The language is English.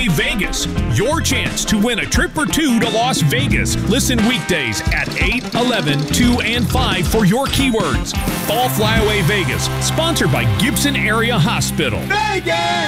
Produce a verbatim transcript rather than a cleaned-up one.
Flyaway Vegas. Your chance to win a trip or two to Las Vegas. Listen weekdays at eight, eleven, two, and five for your keywords. Fall Flyaway Vegas, sponsored by Gibson Area Hospital. Vegas!